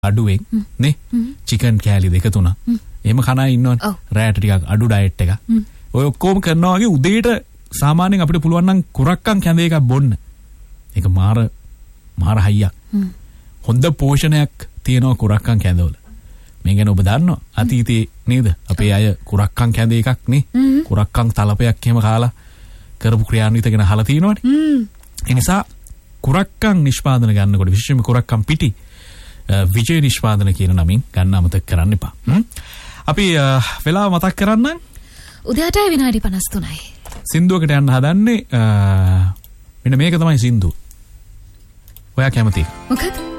අඩුවෙන් නේ චිකන් කෑලි 2-3 එහෙම කනා ඉන්නවනේ රෑට ටිකක් අඩු ඩයට් එකක් ඔය ඔක්කොම කරනවා වගේ උදේට සාමාන්‍යයෙන් අපිට පුළුවන් නම් කුරක්කන් කැඳේ එකක් බොන්න ඒක මාර හයියක් හොඳ පෝෂණයක් තියෙනවා කුරක්කන් කැඳවල මේ ගැන ඔබ දන්නවා අතීතේ නේද අපේ අය කුරක්කන් කැඳේ එකක් නේ කුරක්කන් තලපයක් එහෙම කාලා කරපු ක්‍රියාන්විත ගැන අහලා තියෙනවනේ ඒ නිසා කුරක්කන් නිෂ්පාදන ගන්නකොට විශේෂයෙන්ම කුරක්කන් පිටි විජය නිෂ්පාදන කියන නමින් ගන්න අමතක කරන්න එපා. අපි වෙලාව මතක් කරන්න උදේට විනාඩි 53යි. සින්දුවකට යන්න හදන්නේ මෙන්න මේක තමයි සින්දුව. ඔයා කැමතිද? මොකද?